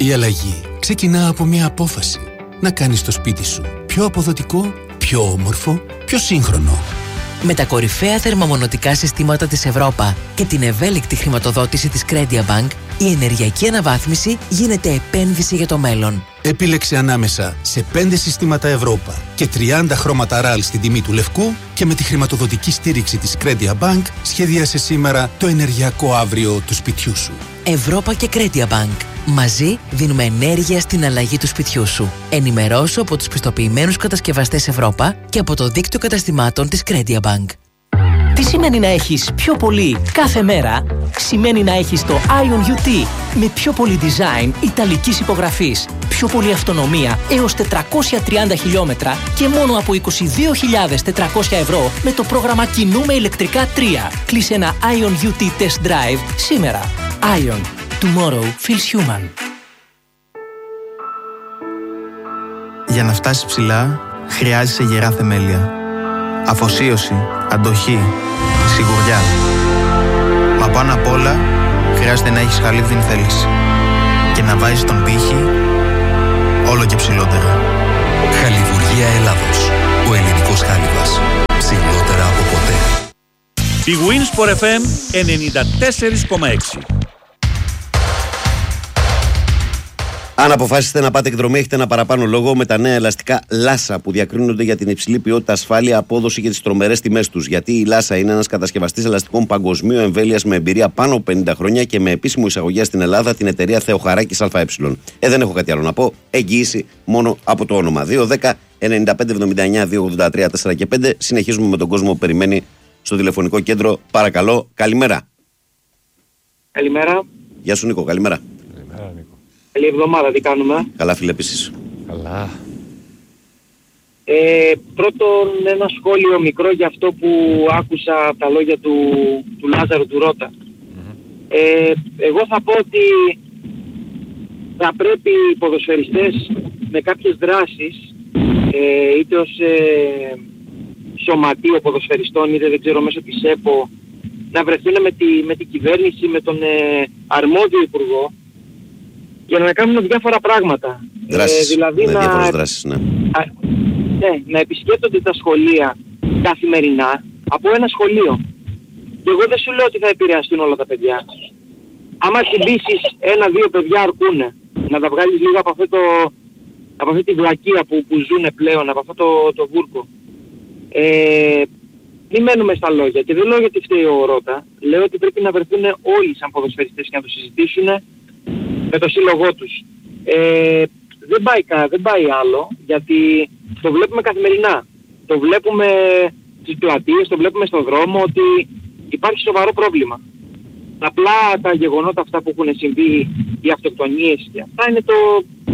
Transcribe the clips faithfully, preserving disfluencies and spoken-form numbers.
Η αλλαγή ξεκινά από μια απόφαση. Να κάνεις το σπίτι σου πιο αποδοτικό, πιο όμορφο, πιο σύγχρονο. Με τα κορυφαία θερμομονωτικά συστήματα της Ευρώπα και την ευέλικτη χρηματοδότηση της CrediaBank, η ενεργειακή αναβάθμιση γίνεται επένδυση για το μέλλον. Επίλεξε ανάμεσα σε πέντε συστήματα Ευρώπα και τριάντα χρώματα ραλ στην τιμή του λευκού και με τη χρηματοδοτική στήριξη της CrediaBank σχεδίασε σήμερα το ενεργειακό αύριο του σπιτιού σου. Ευρώπα και CrediaBank. Μαζί δίνουμε ενέργεια στην αλλαγή του σπιτιού σου. Ενημερώσου από τους πιστοποιημένους κατασκευαστές Ευρώπα και από το δίκτυο καταστημάτων της CrediaBank. Τι σημαίνει να έχεις πιο πολύ κάθε μέρα? Σημαίνει να έχεις το Ion γιου τι με πιο πολύ design ιταλικής υπογραφής, πιο πολύ αυτονομία έως τετρακόσια τριάντα χιλιόμετρα και μόνο από είκοσι δύο χιλιάδες τετρακόσια ευρώ με το πρόγραμμα Κινούμε ηλεκτρικά τρία. Κλείσε ένα Ion γιου τι Test Drive σήμερα. Ion. Tomorrow feels human. Για να φτάσεις ψηλά, χρειάζεσαι γερά θεμέλια. Αφοσίωση, αντοχή, σιγουριά. Μα πάνω απ' όλα, χρειάζεται να έχεις χαλίβδιν θέληση. Και να βάζεις τον πύχη όλο και ψηλότερα. Χαλιβουργία Ελλάδος. Ο ελληνικός χάλιβας. Ψηλότερα από ποτέ. Η Winsport εφ εμ ενενήντα τέσσερα κόμμα έξι. Αν αποφάσισετε να πάτε εκδρομή, έχετε ένα παραπάνω λόγο με τα νέα ελαστικά Λάσα που διακρίνονται για την υψηλή ποιότητα, ασφάλεια, απόδοση και τις τρομερές τιμές τους. Γιατί η Λάσα είναι ένας κατασκευαστής ελαστικών παγκοσμίου εμβέλειας με εμπειρία πάνω από πενήντα χρόνια και με επίσημο εισαγωγέα στην Ελλάδα την εταιρεία Θεοχαράκης ΑΕ. Ε, δεν έχω κάτι άλλο να πω. Εγγύηση μόνο από το όνομα. δύο δέκα ενενήντα πέντε εβδομήντα εννιά διακόσια ογδόντα τρία τέσσερα και πέντε. Συνεχίζουμε με τον κόσμο που περιμένει στο τηλεφωνικό κέντρο. Παρακαλώ, καλημέρα. Καλημέρα. Γεια σου, Νίκο, καλημέρα. Καλή εβδομάδα, τι κάνουμε? Καλά, φίλε, επίσης. Καλά. Ε, πρώτον, ένα σχόλιο μικρό για αυτό που άκουσα από τα λόγια του, του Λάζαρου του Ρώτα. Mm-hmm. Ε, εγώ θα πω ότι θα πρέπει οι ποδοσφαιριστές με κάποιες δράσεις, ε, είτε ως ε, σωματείο ποδοσφαιριστών, είτε δεν ξέρω μέσω της ΕΠΟ, να βρεθούν με, τη, με την κυβέρνηση, με τον ε, αρμόδιο υπουργό, για να κάνουν διάφορα πράγματα. Δράσεις, ε, δηλαδή με να, διάφορες δράσεις, ναι. Α, ναι, να επισκέπτονται τα σχολεία καθημερινά από ένα σχολείο. Και εγώ δεν σου λέω ότι θα επηρεαστούν όλα τα παιδιά. Άμα συμπήσεις ένα-δύο παιδιά αρκούνε, να τα βγάλεις λίγο από, αυτό το, από αυτή τη βλακεία που, που ζουνε πλέον, από αυτό το, το βούρκο. Ε, μην μένουμε στα λόγια. Και δεν λέω γιατί φταίει ο Ρώτα. Λέω ότι πρέπει να βρεθούν όλοι σαν ποδοσφαιριστές και να το συζητήσουν με το σύλλογό τους. Ε, δεν, πάει, δεν πάει άλλο, γιατί το βλέπουμε καθημερινά. Το βλέπουμε στις πλατείες, το βλέπουμε στον δρόμο ότι υπάρχει σοβαρό πρόβλημα. Απλά τα γεγονότα αυτά που έχουν συμβεί, οι αυτοκτονίες και αυτά είναι το,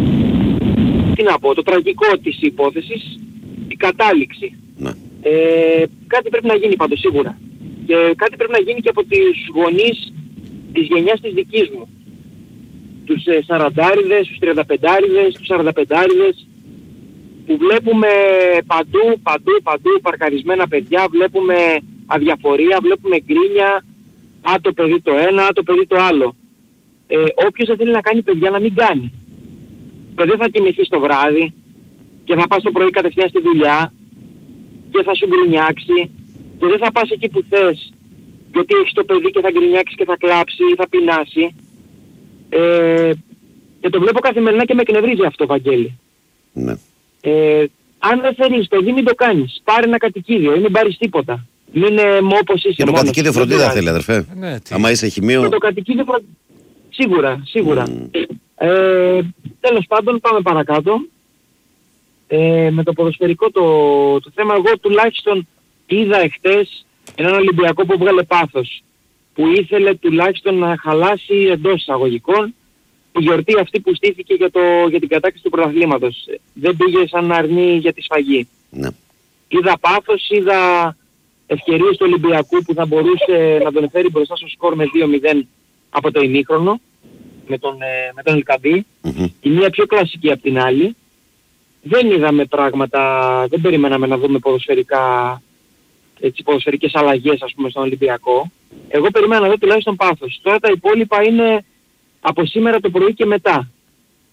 τι να πω, το τραγικό της υπόθεσης, η κατάληξη. Ναι. Ε, κάτι πρέπει να γίνει πάντως σίγουρα. Και κάτι πρέπει να γίνει και από τις γονείς της γενιάς της δικής μου. Τους σαραντάριδες, τους τριανταπεντάριδες, τους σαρανταπεντάριδες που βλέπουμε παντού, παντού, παντού παρκαρισμένα παιδιά, βλέπουμε αδιαφορία, βλέπουμε γκρίνια, α το παιδί το ένα, α το παιδί το άλλο. Ε, όποιος δεν θέλει να κάνει παιδιά να μην κάνει. Και δεν θα κοιμηθείς το βράδυ και θα πας το πρωί κατευθείαν στη δουλειά και θα σου γκρινιάξει και δεν θα πας εκεί που θες γιατί έχεις το παιδί και θα γκρινιάξει και θα κλάψει ή θα πεινάσει. Ε, και το βλέπω καθημερινά και με εκνευρίζει αυτό, Βαγγέλη. Ναι. Ε, αν δεν θέλεις παιδί μην το κάνεις. Πάρε ένα κατοικίδιο ή μην πάρεις τίποτα. Μην ε, μόπος είσαι. Και το κατοικίδιο φροντίδα θέλει, αδερφέ. Ναι, άμα είσαι χημείο. Και το κατοικίδιο φροντίδα. Σίγουρα, σίγουρα. Mm. Ε, τέλος πάντων πάμε παρακάτω. Ε, με το ποδοσφαιρικό το, το θέμα, εγώ τουλάχιστον είδα εχθές έναν Ολυμπιακό που βγάλε πάθος. Που ήθελε τουλάχιστον να χαλάσει εντός εισαγωγικών τη γιορτή αυτή που στήθηκε για, το, για την κατάκτηση του πρωταθλήματος. Δεν πήγε σαν να αρνεί για τη σφαγή. Ναι. Είδα πάθος, είδα ευκαιρίες του Ολυμπιακού που θα μπορούσε να τον φέρει μπροστά στο σκορ με δύο μηδέν από το ημίχρονο με τον, ε, με τον Ελκαμπή. Mm-hmm. Η μία πιο κλασική από την άλλη. Δεν είδαμε πράγματα, δεν περιμέναμε να δούμε ποδοσφαιρικά, έτσι, ποδοσφαιρικές αλλαγές ας πούμε στον Ολυμπιακό. Εγώ περιμένα να δω τουλάχιστον πάθος. Τώρα τα υπόλοιπα είναι από σήμερα το πρωί και μετά.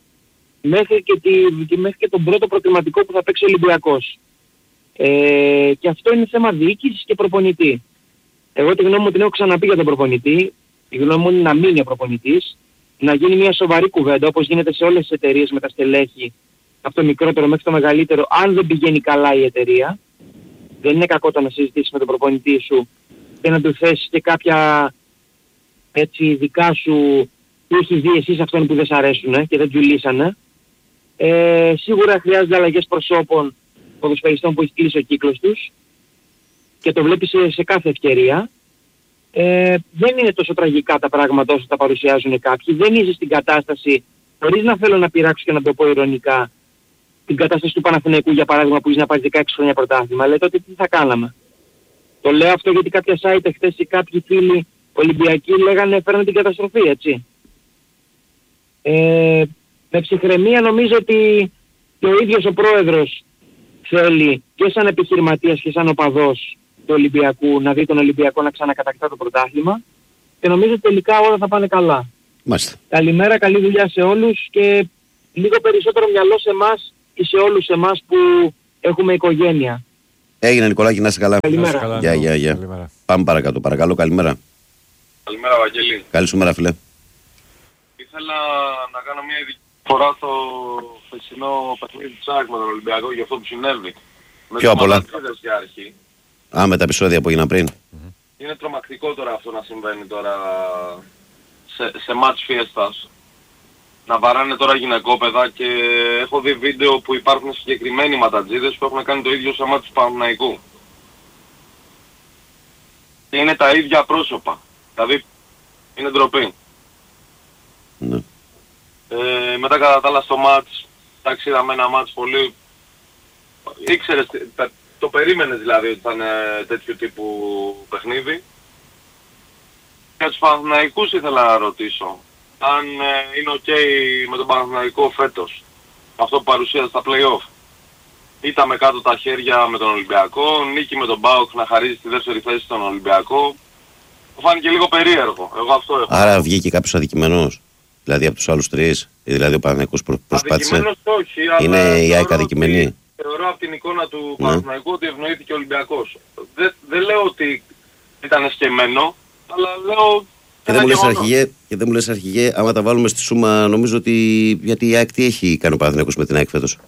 μέχρι και, τη, και, μέχρι και τον πρώτο προκριματικό που θα παίξει ο Ολυμπιακός. Ε, και αυτό είναι θέμα διοίκησης και προπονητή. Εγώ τη γνώμη μου την έχω ξαναπεί για τον προπονητή. Η γνώμη μου είναι να μείνει ο προπονητής, να γίνει μια σοβαρή κουβέντα όπως γίνεται σε όλες τις εταιρείες με τα στελέχη, από το μικρότερο μέχρι το μεγαλύτερο, αν δεν πηγαίνει καλά η εταιρεία. Δεν είναι κακό το να συζητήσεις με τον προπονητή σου και να του θέσεις και κάποια έτσι δικά σου που έχεις δει εσύ σε αυτόν που δεν σ' αρέσουν και δεν του λύσανε. Ε, σίγουρα χρειάζονται αλλαγές προσώπων ποδοσφαιριστών που έχει κλείσει ο κύκλος τους και το βλέπεις σε, σε κάθε ευκαιρία. Ε, δεν είναι τόσο τραγικά τα πράγματα όσο τα παρουσιάζουν κάποιοι. Δεν είσαι στην κατάσταση, χωρίς να θέλω να πειράξω και να το πω ειρωνικά, την κατάσταση του Παναθηναϊκού για παράδειγμα που είσαι να πάρει δεκαέξι χρόνια πρωτάθλημα. Λέει τότε τι θα κάναμε. Το λέω αυτό γιατί κάποια site χθες ή κάποιοι φίλοι Ολυμπιακοί λέγανε φέρνουν την καταστροφή, έτσι. Ε, με ψυχραιμία νομίζω ότι και ο ίδιος ο πρόεδρος θέλει και σαν επιχειρηματίας και σαν οπαδός του Ολυμπιακού να δει τον Ολυμπιακό να ξανακατακτά το πρωτάθλημα και νομίζω ότι τελικά όλα θα πάνε καλά. Μάλιστα. Καλημέρα, καλή δουλειά σε όλους και λίγο περισσότερο μυαλό σε εμάς και σε όλους εμάς που έχουμε οικογένεια. Έγινε Νικολάκη, να είσαι καλά. Καλημέρα. Γεια, γεια, γεια. Πάμε παρακάτω, παρακαλώ, καλημέρα. Καλημέρα Βαγγέλη. Καλή σου μέρα φίλε. Ήθελα να κάνω μια ειδική φορά στο χθεσινό παιχνίδι του ΑΕΚ με τον Ολυμπιακό για αυτό που συνέβη. Ποιο απ' όλα? αρχή. Α, με τα επεισόδια που έγιναν πριν. Mm-hmm. Είναι τρομακτικό τώρα αυτό να συμβαίνει τώρα σε, σε μάτς φιέστας. Να βαράνε τώρα γυναικόπαιδα και έχω δει βίντεο που υπάρχουν συγκεκριμένοι ματατζίδες που έχουν κάνει το ίδιο σε μάτς του Παναθηναϊκού. Και είναι τα ίδια πρόσωπα. Δηλαδή είναι ντροπή. Ναι. Ε, μετά κατά τα άλλα στο μάτς, εντάξει είδαμε ένα μάτς πολύ... Ήξερες, το περίμενες δηλαδή ότι ήταν τέτοιου τύπου παιχνίδι. Για τους Παναθηναϊκούς ήθελα να ρωτήσω αν ε, είναι ok με τον Παναθηναϊκό φέτος αυτό που παρουσίασε στα play-off. Ήταν με κάτω τα χέρια με τον Ολυμπιακό, νίκη με τον ΠΑΟΚ να χαρίζει τη δεύτερη θέση στον Ολυμπιακό. Μου φάνηκε λίγο περίεργο. Εγώ αυτό έχω. Άρα βγήκε κάποιος αδικημένος, δηλαδή από τους άλλους τρεις, δηλαδή ο Παναθηναϊκός προ, προσπάθησε. Αδικημένος όχι, είναι αλλά η ΑΕΚ αδικημένη. Θεωρώ από την εικόνα του ναι. Παναθηναϊκού ότι ευνοήθηκε ο Ολυμπιακός. Δεν, δεν λέω ότι ήταν σκεμμένο, αλλά λέω... Και δεν, μου λες, αρχηγέ, και δεν μου λες αρχηγέ, άμα τα βάλουμε στη σούμα, νομίζω ότι γιατί η ΑΕΚ τι έχει κάνει ο Παναθηναϊκός με την ΑΕΚ φέτος.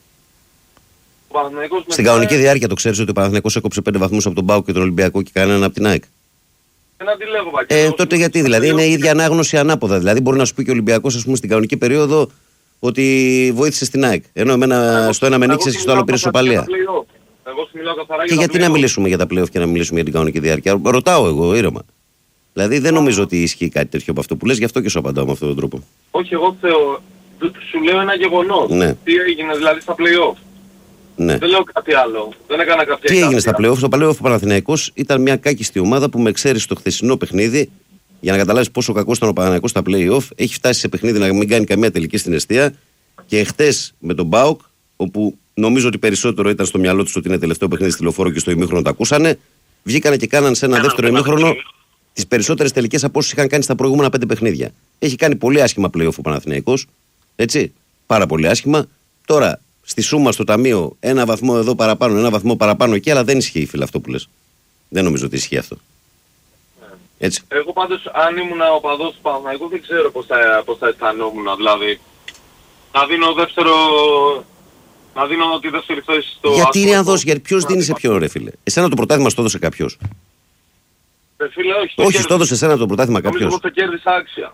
Στην κανονική ΑΕΚ... διάρκεια το ξέρεις ότι ο Παναθηναϊκός έκοψε πέντε βαθμούς από τον ΠΑΟΚ και τον Ολυμπιακό και κανέναν από την ΑΕΚ. Δεν αντιλέγω, ε, τότε γιατί, δηλαδή είναι η ίδια ανάγνωση ανάποδα. Δηλαδή μπορεί να σου πει και ο Ολυμπιακός, ας πούμε, στην κανονική περίοδο ότι βοήθησε στην ΑΕΚ. Ενώ εμένα εγώ, στο ένα με νίξες και στο άλλο πήρε σοπαλία. Και γιατί να μιλήσουμε για τα play-off και να μιλήσουμε για την κανονική διάρκεια. Ρωτάω εγώ, ήρεμα. Δηλαδή δεν νομίζω ότι ισχύει κάτι τέτοιο από αυτό που λες, γι' αυτό και σου απαντάω με αυτόν τον τρόπο. Όχι, εγώ θεω... σου λέω ένα γεγονός. Ναι. Τι έγινε δηλαδή στα play-off. Ναι. Δεν λέω κάτι άλλο. Δεν έκανα κάποια. Τι έγινε στα play-off. Στο play-off ο Παναθηναϊκός ήταν μια κάκιστη ομάδα που με εξαίρεση το χθεσινό παιχνίδι, για να καταλάβεις πόσο κακός ήταν ο Παναθηναϊκός στα play-off, έχει φτάσει σε παιχνίδι να μην κάνει καμία τελική στην εστία. Και χτες με τον ΠΑΟΚ, όπου νομίζω ότι περισσότερο ήταν στο μυαλό τους ότι είναι τελευταίο παιχνίδι στη Λεωφόρο και στο ημίχρονο τα ακούσανε, βγήκανε και κάναν σε ένα δεύτερο ημίχρονο τις περισσότερες τελικές από όσους είχαν κάνει στα προηγούμενα πέντε παιχνίδια. Έχει κάνει πολύ άσχημα play-off ο Παναθηναϊκός. Έτσι. Πάρα πολύ άσχημα. Τώρα, στη σούμα στο ταμείο, ένα βαθμό εδώ παραπάνω, ένα βαθμό παραπάνω εκεί, αλλά δεν ισχύει, φίλε, αυτό που λες. Δεν νομίζω ότι ισχύει αυτό. Έτσι. Εγώ πάντως, αν ήμουν ο παδός του Παναθηναϊκού, δεν ξέρω πώς θα, πώς θα αισθανόμουν. Δηλαδή, να δίνω δεύτερο. Να δίνω τη δεύτερη θέση στο. Γιατί είναι να δώσει, γιατί ποιος δίνει σε ποιον, ρε φίλε. Εσένα το πρωτάθλημα στο έδωσε κάποιος. Ρε φίλε, όχι. Το όχι, στο έδωσε εσένα το πρωτάθλημα κάποιος. Νομίζω πως το κέρδισα άξια.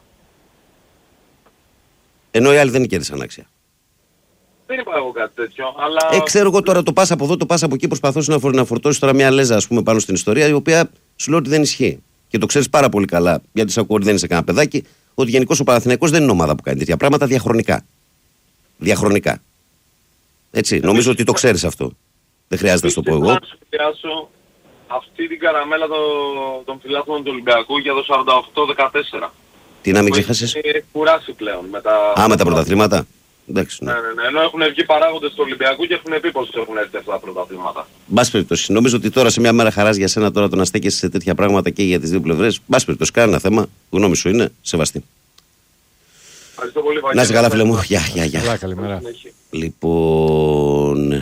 Ενώ οι άλλοι δεν κέρδισαν άξια. Δεν είπα εγώ κάτι τέτοιο, αλλά... Ε, ξέρω εγώ τώρα το πας από εδώ, το πας από εκεί, προσπαθώ να, φορ, να φορτώσεις τώρα μια λέζα, ας πούμε, πάνω στην ιστορία, η οποία σου λέω ότι δεν ισχύει. Και το ξέρεις πάρα πολύ καλά, γιατί σε ακούω ότι δεν είσαι κανένα παιδάκι, ότι γενικώς ο Παναθηναϊκός δεν είναι ομάδα που κάνει τέτοια πράγματα διαχρονικά. Διαχρονικά. Έτσι, νομίζω ότι το ξέρεις αυτό. Δεν χρειάζεται να σου το πω εγώ. Να σου πιάσω αυτή την καραμέλα των φιλάθλων του Ολυμπιακού για το σαράντα οκτώ δεκατέσσερα. Τι να μην ξεχάσεις. Έχει κουράσει πλέον με τα... Α, με τα πρωταθλήματα. Εντάξει, ναι. Ναι, ναι, ναι. Ενώ έχουν βγει παράγοντες του Ολυμπιακού και έχουν πει πως έχουν έρθει αυτά τα πρωταθλήματα. Μπας περιπτώσει. Νομίζω ότι τώρα σε μια μέρα χαράς για σένα τώρα το να στέκεσαι σε τέτοια πράγματα και για τις δύο πλευρές. Μπας περιπτώσει. Νομίζω ότι τώρα σε μια μέρα χαράς για σένα τώρα το να στέκεσαι σε τέτοια πράγματα και για τις δύο πλευρές. Μπας περιπτώσει. Νομίζω ότι τώρα σε μια μέρα χαράς για σένα τώρα το να στέκεσαι σε τέτοια πράγματα και για τις δύο πλευρές. Μπας περιπτώσει. Κάνω θέμα. Γνώμη σου είναι. Σε βαστή. Έτσι. Ευχαριστώ πολύ, Βαγγέλη. Να είσαι καλά, φίλε μου. Γεια, γεια, γεια. Καλά, καλημέρα. Λοιπόν.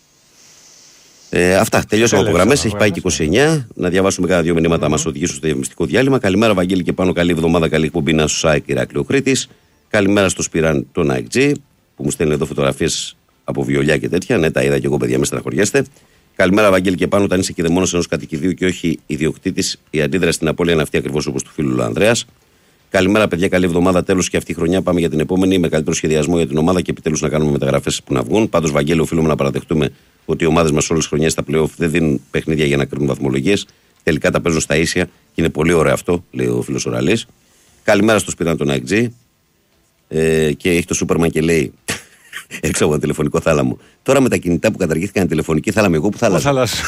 Ε, αυτά. Τελειώσαμε από γραμμές. Έχει πάει και είκοσι εννιά. Να διαβάσουμε κάνα δύο μηνύματα mm-hmm. μας οδηγήσουν στο διαφημιστικό διάλειμμα. Καλημέρα, Βαγγέλη, και πάνω. Καλή εβδομάδα. Καλή εκπομπή. Να σου ΣΑΕΚ Ηράκλειο Κρήτης. Καλημέρα στο Σπυράν τον άι τζι που μου στέλνει εδώ φωτογραφίες από βιολιά και τέτοια. Ναι, τα είδα και εγώ, παιδιά, με στεναχωριέστε. Καλημέρα, Βαγγέλη, και πάνω. Όταν είσαι κηδεμόνος ενός κατοικιδίου και όχι ιδιοκτήτης, η αντίδραση στην απώλεια είναι αυτή ακριβώς όπως του φίλου Ανδρέας. Καλημέρα, παιδιά. Καλή εβδομάδα. Τέλος και αυτή η χρονιά. Πάμε για την επόμενη με καλύτερο σχεδιασμό για την ομάδα και επιτέλους να κάνουμε μεταγραφές που να βγουν. Πάντως, Βαγγέλη, οφείλουμε να παραδεχτούμε ότι οι ομάδες μας όλες τις χρονιές στα play-off δεν δίνουν παιχνίδια για να κρίνουν βαθμολογίες. Τελικά τα παίζουν στα ίσια και είναι πολύ ωραίο αυτό, λέει ο φίλος Οραλής. Καλημέρα στο Σπυράν τον άι τζι. Ε, και έχει το Σούπερμαν και λέει έξω από το τηλεφωνικό θάλαμο. Τώρα με τα κινητά που καταργήθηκαν τηλεφωνική θάλαμο, εγώ που θα αλλάζω.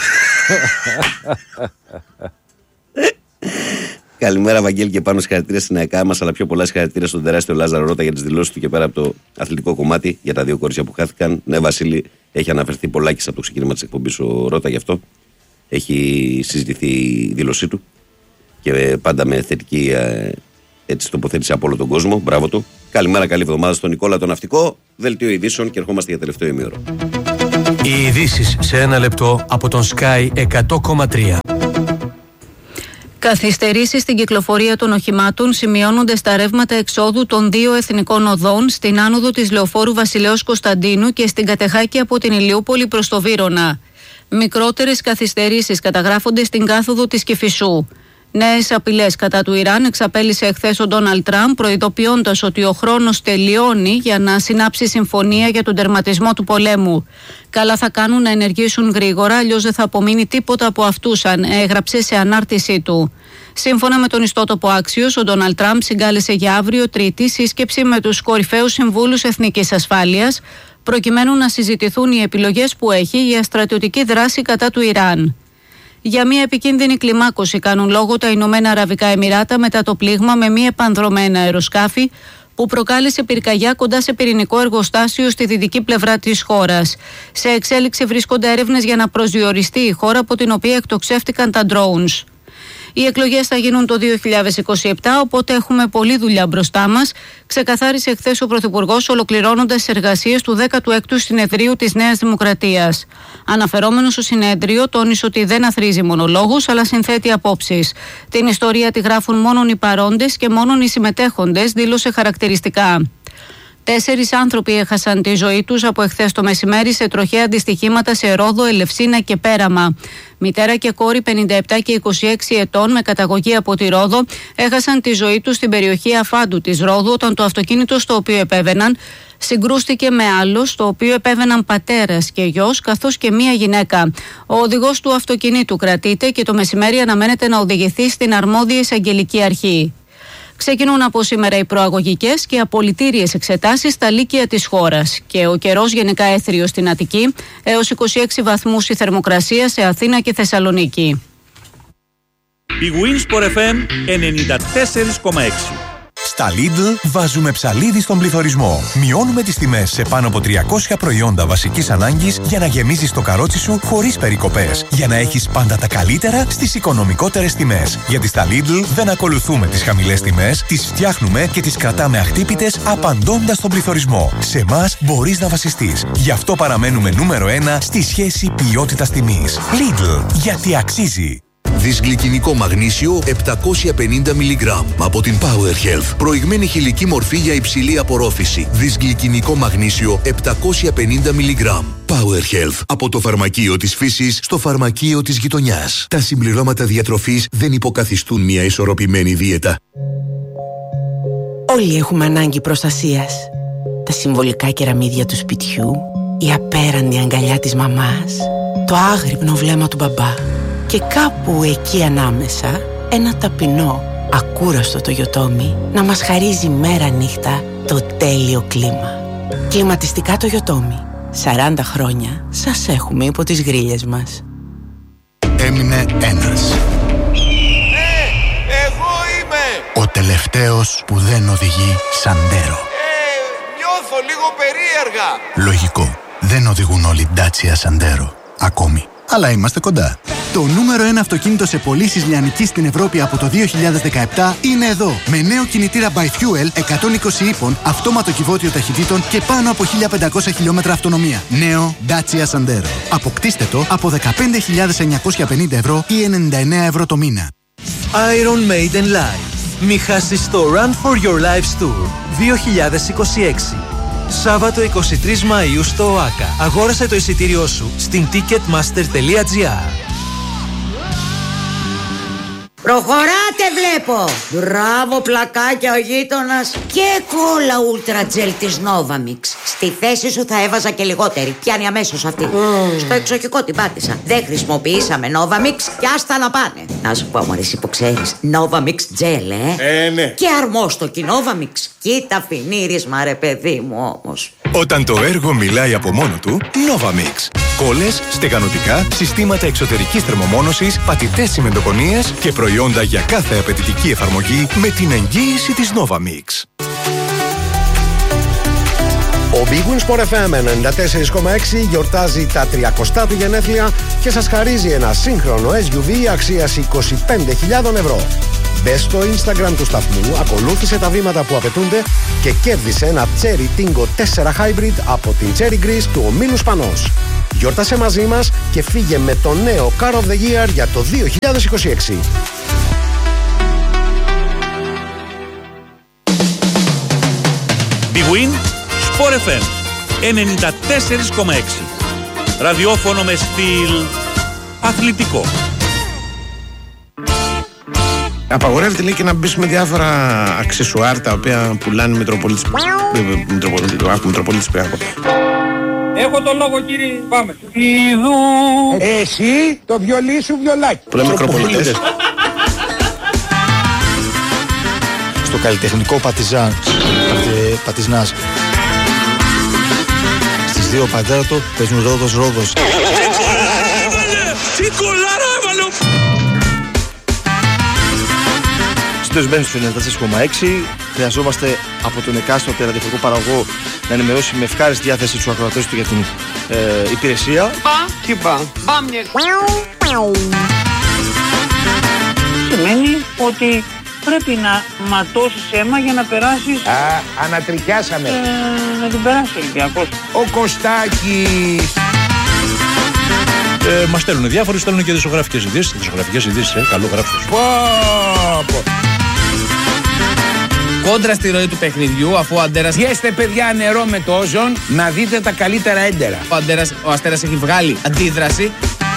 Καλημέρα, Βαγγέλη, και πάνω συγχαρητήρια στην ΑΕΚΑ μας, αλλά πιο πολλά συγχαρητήρια στον τεράστιο Λάζαρο Ρώτα για τις δηλώσεις του και πέρα από το αθλητικό κομμάτι για τα δύο κορίτσια που χάθηκαν. Ναι, Βασίλη, έχει αναφερθεί πολλάκις από το ξεκίνημα της εκπομπής ο Ρώτα, γι' αυτό έχει συζητηθεί η δήλωσή του και πάντα με θετική ε, έτσι, τοποθέτηση από όλο τον κόσμο. Μπράβο του. Καλημέρα, καλή εβδομάδα στον Νικόλα τον Ναυτικό. Δελτίο ειδήσεων και ερχόμαστε για τελευταίο ημίωρο. Οι ειδήσεις σε ένα λεπτό από τον Sky εκατό κόμμα τρία. Καθυστερήσεις στην κυκλοφορία των οχημάτων σημειώνονται στα ρεύματα εξόδου των δύο εθνικών οδών στην άνοδο της Λεωφόρου Βασιλέως Κωνσταντίνου και στην Κατεχάκη από την Ηλιούπολη προς το Βύρωνα. Μικρότερες καθυστερήσεις καταγράφονται στην κάθοδο της Κηφισού. Νέες απειλές κατά του Ιράν εξαπέλυσε εχθές ο Ντόναλντ Τραμπ, προειδοποιώντας ότι ο χρόνος τελειώνει για να συνάψει συμφωνία για τον τερματισμό του πολέμου. Καλά θα κάνουν να ενεργήσουν γρήγορα, αλλιώς δεν θα απομείνει τίποτα από αυτούς, αν έγραψε σε ανάρτησή του. Σύμφωνα με τον ιστότοπο Άξιος, ο Ντόναλντ Τραμπ συγκάλεσε για αύριο Τρίτη σύσκεψη με τους κορυφαίους συμβούλους εθνικής ασφάλειας, προκειμένου να συζητηθούν οι επιλογές που έχει για στρατιωτική δράση κατά του Ιράν. Για μια επικίνδυνη κλιμάκωση κάνουν λόγο τα Ηνωμένα Αραβικά Εμιράτα μετά το πλήγμα με μη επανδρωμένα αεροσκάφη που προκάλεσε πυρκαγιά κοντά σε πυρηνικό εργοστάσιο στη δυτική πλευρά της χώρας. Σε εξέλιξη βρίσκονται έρευνες για να προσδιοριστεί η χώρα από την οποία εκτοξεύτηκαν τα drones. Οι εκλογές θα γίνουν το δύο χιλιάδες είκοσι επτά, οπότε έχουμε πολλή δουλειά μπροστά μας, ξεκαθάρισε χθες ο Πρωθυπουργός, ολοκληρώνοντας τις εργασίες του δέκατου έκτου συνεδρίου της Νέας Δημοκρατίας. Αναφερόμενος στο συνέδριο, τόνισε ότι δεν αθροίζει μονολόγους, αλλά συνθέτει απόψεις. Την ιστορία τη γράφουν μόνον οι παρόντες και μόνον οι συμμετέχοντες, δήλωσε χαρακτηριστικά. Τέσσερις άνθρωποι έχασαν τη ζωή τους από εχθές το μεσημέρι σε τροχαία δυστυχήματα σε Ρόδο, Ελευσίνα και Πέραμα. Μητέρα και κόρη πενήντα επτά και είκοσι έξι ετών με καταγωγή από τη Ρόδο έχασαν τη ζωή τους στην περιοχή Αφάντου της Ρόδου όταν το αυτοκίνητο στο οποίο επέβαιναν συγκρούστηκε με άλλο στο οποίο επέβαιναν πατέρας και γιος καθώς και μία γυναίκα. Ο οδηγός του αυτοκινήτου κρατείται και το μεσημέρι αναμένεται να οδηγηθεί στην αρμόδια εισαγγελική αρχή. Ξεκινούν από σήμερα οι προαγωγικές και απολυτήριες εξετάσεις στα λύκεια της χώρας και ο καιρός γενικά έθριος στην Αττική, έως είκοσι έξι βαθμούς η θερμοκρασία σε Αθήνα και Θεσσαλονίκη. Η Winsport εφ εμ ενενήντα τέσσερα κόμμα έξι. Στα Lidl βάζουμε ψαλίδι στον πληθωρισμό. Μειώνουμε τις τιμές σε πάνω από τριακόσια προϊόντα βασικής ανάγκης για να γεμίζεις το καρότσι σου χωρίς περικοπές. Για να έχεις πάντα τα καλύτερα στις οικονομικότερες τιμές. Γιατί στα Lidl δεν ακολουθούμε τις χαμηλές τιμές, τις φτιάχνουμε και τις κρατάμε αχτύπητες απαντώντας στον πληθωρισμό. Σε εμάς μπορείς να βασιστείς. Γι' αυτό παραμένουμε νούμερο ένα στη σχέση ποιότητας τιμής. Lidl, γιατί αξίζει. Δυσγλυκινικό μαγνήσιο επτακόσια πενήντα μιλιγκράμμ από την Power Health. Προηγμένη χηλική μορφή για υψηλή απορρόφηση. Δυσγλυκινικό μαγνήσιο επτακόσια πενήντα μιλιγκράμμ. Power Health. Από το φαρμακείο της φύσης στο φαρμακείο της γειτονιάς. Τα συμπληρώματα διατροφής δεν υποκαθιστούν μια ισορροπημένη δίαιτα. Όλοι έχουμε ανάγκη προστασίας. Τα συμβολικά κεραμίδια του σπιτιού, η απέραντη αγκαλιά της μαμάς, το άγρυπνο βλέμμα του μπαμπά. Και κάπου εκεί ανάμεσα ένα ταπεινό, ακούραστο το Toyotomi να μας χαρίζει μέρα νύχτα το τέλειο κλίμα. Κλιματιστικά το Toyotomi. σαράντα χρόνια σας έχουμε υπό τις γρίλες μας. Έμεινε ένας. Ναι, εγώ είμαι! Ο τελευταίος που δεν οδηγεί Σαντέρο. Ε, νιώθω λίγο περίεργα. Λογικό. Δεν οδηγούν όλοι Dacia Sandero. Ακόμη. Αλλά είμαστε κοντά. Το νούμερο ένα αυτοκίνητο σε πωλήσεις λιανικής στην Ευρώπη από το δύο χιλιάδες δεκαεπτά είναι εδώ. Με νέο κινητήρα by Fuel εκατόν είκοσι ύπων, αυτόματο κυβότιο ταχυτήτων και πάνω από χίλια πεντακόσια χιλιόμετρα αυτονομία. Νέο Dacia Sandero. Αποκτήστε το από δεκαπέντε χιλιάδες εννιακόσια πενήντα ευρώ ή ενενήντα εννέα ευρώ το μήνα. Iron Maiden Live. Μη χάσεις το Run for Your Lives Tour δύο χιλιάδες είκοσι έξι. Σάββατο εικοστή τρίτη Μαΐου στο ΟΑΚΑ. Αγόρασε το εισιτήριό σου στην ticketmaster τελεία gr. Προχωράτε βλέπω! Μπράβο πλακάκια ο γείτονας. Και κόλλα Ultra Gel της Novamix. Στη θέση σου θα έβαζα και λιγότερη. Πιάνει αμέσως αυτή. Mm. Στο εξοχικό την πάτησα. Δεν χρησιμοποιήσαμε Novamix και άστα να πάνε. Να σου πω μωρέ εσύ που ξέρεις, Novamix Gel ε. Ε ναι. Και αρμόστοκι Novamix. Κοίτα φινίρισμα ρε παιδί μου όμως. Όταν το έργο μιλάει από μόνο του, Novamix. Κόλλες, στεγανοτικά, συστήματα εξωτερικής θερμομόνωσης, πατητές τσιμεντοκονίες και προϊόντα για κάθε απαιτητική εφαρμογή με την εγγύηση της Novamix. Ο Big Win Sport εφ εμ ενενήντα τέσσερα κόμμα έξι γιορτάζει τα τριακοστά του γενέθλια και σας χαρίζει ένα σύγχρονο ες γιου βι αξίας είκοσι πέντε χιλιάδες ευρώ. Μπες στο Instagram του σταθμού, ακολούθησε τα βήματα που απαιτούνται και κέρδισε ένα Cherry Tingo τέσσερα Hybrid από την Cherry Greece του ομίλου Σπανός. Γιόρτασε μαζί μας και φύγε με το νέο Car of the Year για το δύο χιλιάδες είκοσι έξι. Big Win Sport εφ εμ ενενήντα τέσσερα κόμμα έξι. Ραδιόφωνο με στυλ αθλητικό. Απαγορεύεται λέει και να μπεις με διάφορα αξεσουάρ τα οποία πουλάνε Μητροπολίτης Μητροπολίτης Πυριακό. Έχω το λόγο κύριε, πάμε. Ιδού. Εσύ το βιολί σου βιολάκι. Που λέμε Μικροπολίτες. Στο καλλιτεχνικό Πατιζάν, Πατιζνάς. Στις δύο Πατέρτο παίζουν Ρόδος Ρόδος. Τι κολλάρα έβαλε! Στο Μπένς του ενενήντα τέσσερα κόμμα έξι χρειαζόμαστε από τον εκάστοτε ραδιοφωνικό παραγωγό να ενημερώσει με ευχάριστη διάθεση τους ακροατές του για την ε, υπηρεσία. Πα, τι πα, πάμνες. Σημαίνει ότι πρέπει να ματώσεις αίμα για να περάσεις... Α, ανατριχιάσαμε. Ε, να την περάσει ο Ολυμπιακός. Ο Κωστάκης. Ε, μας στέλνουν διάφοροι, στέλνουν και δισογραφικές ειδήσεις. Δισογραφικές ειδήσεις, ε, καλό γράψτε. Πω, πω. Κόντρα στη ροή του παιχνιδιού, αφού ο Αντέρας... Πιέστε παιδιά νερό με το όζον, να δείτε τα καλύτερα έντερα. Ο, Αντέρας, ο Αστέρας έχει βγάλει αντίδραση.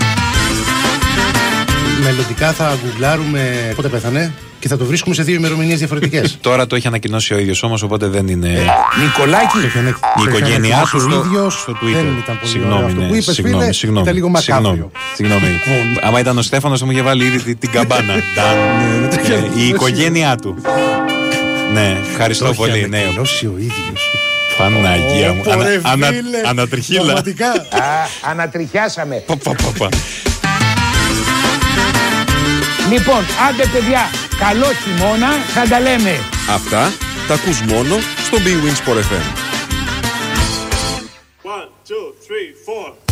Μελλοντικά θα γκουγκλάρουμε πότε πέθανε και θα το βρίσκουμε σε δύο ημερομηνίες διαφορετικές. Τώρα το έχει ανακοινώσει ο ίδιος όμως, οπότε δεν είναι... Ε, Νικολάκη! Η οικογένειά του στο, ίδιος, στο Twitter. Δεν ήταν πολύ συγγνώμη, ωραίο αυτό ναι, που είπες, συγγνώμη, φίλε, συγγνώμη, ήταν λίγο μακάβριο. Συγγνώμη. Άμα ήταν ο Στέφανος θα μου είχε βάλει ήδη την, την καμπάνα. Η οικογένειά του. Ναι, ευχαριστώ πολύ. Ναι, ο ίδιος. Παναγία μου. Ανατριχίλα. Α, ανατριχιάσαμε. Λοιπόν, άντε παιδιά, καλό χειμώνα, θα τα λέμε. Αυτά τα ακούς μόνο στο Big Win Sport εφ εμ. One, two, three, four.